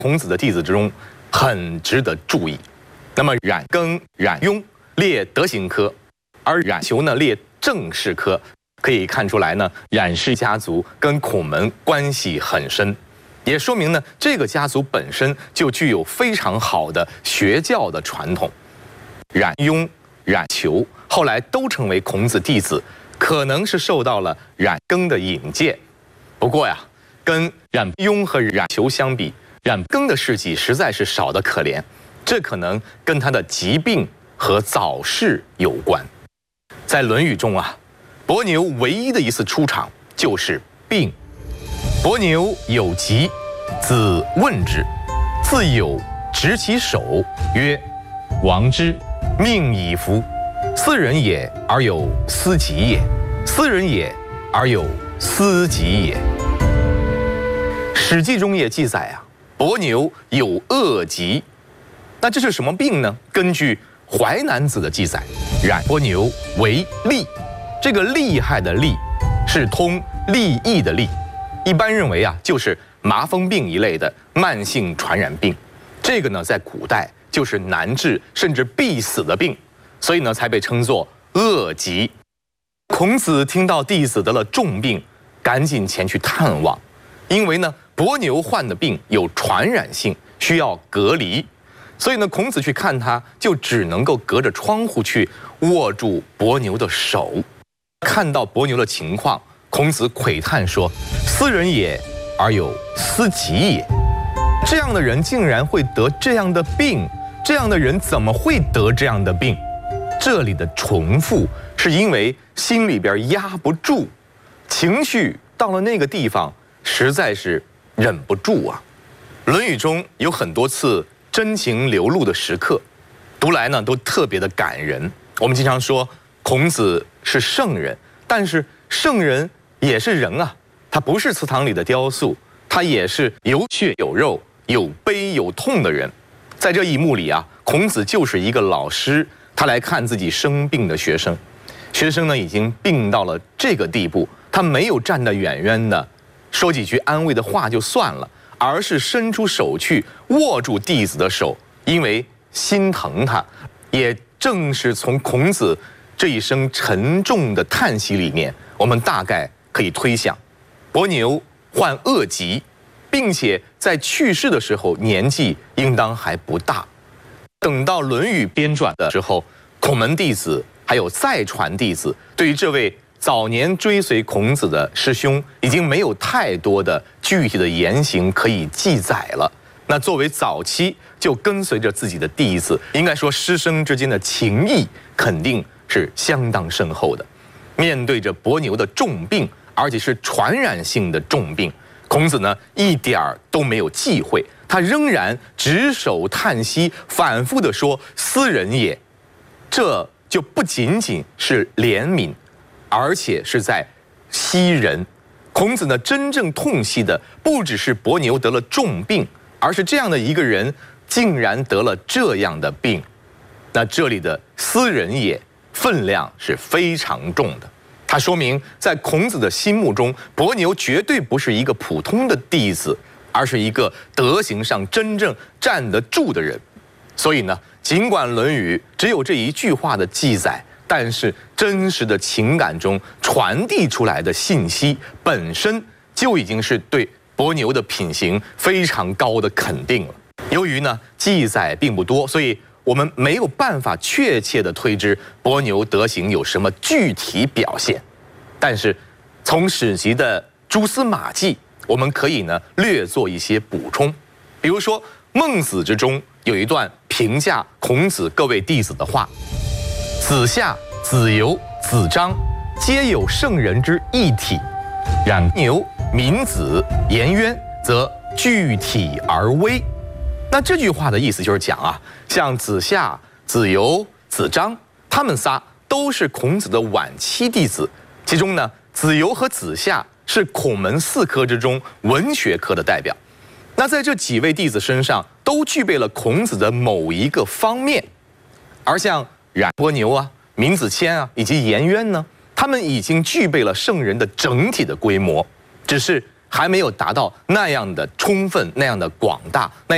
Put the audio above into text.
孔子的弟子之中很值得注意。那么冉庚、冉雍列德行科，而冉求呢列政事科。可以看出来呢，冉氏家族跟孔门关系很深，也说明呢这个家族本身就具有非常好的学教的传统。冉雍、冉求后来都成为孔子弟子，可能是受到了冉庚的引荐。不过呀，跟冉雍和冉求相比，冉庚的事迹实在是少得可怜，这可能跟他的疾病和早逝有关。在《论语》中啊，伯牛唯一的一次出场就是病。伯牛有疾，子问之，自有执其手，曰：“王之，命矣夫！斯人也，而有斯己也；斯人也，而有斯己也。”《史记》中也记载啊，伯牛有恶疾。那这是什么病呢？根据《淮南子》的记载，冉伯牛为痢。这个厉害的厉，是通利益的利。一般认为啊，就是麻风病一类的慢性传染病。这个呢，在古代就是难治甚至必死的病，所以呢，才被称作恶疾。孔子听到弟子得了重病，赶紧前去探望，因为呢，伯牛患的病有传染性，需要隔离。所以呢，孔子去看他，就只能够隔着窗户去握住伯牛的手。看到伯牛的情况，孔子喟叹说：“斯人也，而有斯己也。”这样的人竟然会得这样的病，这样的人怎么会得这样的病？这里的重复是因为心里边压不住，情绪到了那个地方，实在是忍不住啊。《论语》中有很多次真情流露的时刻，读来呢都特别的感人。我们经常说孔子是圣人，但是圣人也是人啊，他不是祠堂里的雕塑，他也是有血有肉、有悲有痛的人。在这一幕里啊，孔子就是一个老师，他来看自己生病的学生。学生呢已经病到了这个地步，他没有站得远远的说几句安慰的话就算了，而是伸出手去握住弟子的手，因为心疼他。也正是从孔子这一声沉重的叹息里面，我们大概可以推想，伯牛患恶疾，并且在去世的时候年纪应当还不大。等到《论语》编撰的时候，孔门弟子还有再传弟子对于这位早年追随孔子的师兄，已经没有太多的具体的言行可以记载了。那作为早期就跟随着自己的弟子，应该说师生之间的情谊肯定是相当深厚的。面对着伯牛的重病，而且是传染性的重病，孔子呢一点儿都没有忌讳，他仍然执手叹息，反复地说：“斯人也。”这就不仅仅是怜悯，而且是在惜人。孔子呢真正痛惜的不只是伯牛得了重病，而是这样的一个人竟然得了这样的病。那这里的斯人也分量是非常重的，它说明在孔子的心目中，伯牛绝对不是一个普通的弟子，而是一个德行上真正站得住的人。所以呢，尽管《论语》只有这一句话的记载，但是真实的情感中传递出来的信息本身就已经是对伯牛的品行非常高的肯定了。由于呢记载并不多，所以我们没有办法确切的推知伯牛德行有什么具体表现。但是从史籍的蛛丝马迹，我们可以呢略做一些补充。比如说《孟子》之中有一段评价孔子各位弟子的话：“子夏、子游、子张，皆有圣人之义体；冉牛、闵子、颜渊，则具体而微。”那这句话的意思就是讲啊，像子夏、子游、子张，他们仨都是孔子的晚期弟子。其中呢，子游和子夏是孔门四科之中文学科的代表。那在这几位弟子身上，都具备了孔子的某一个方面。而像冉伯牛啊、闵子骞啊以及颜渊呢，他们已经具备了圣人的整体的规模，只是还没有达到那样的充分、那样的广大、那样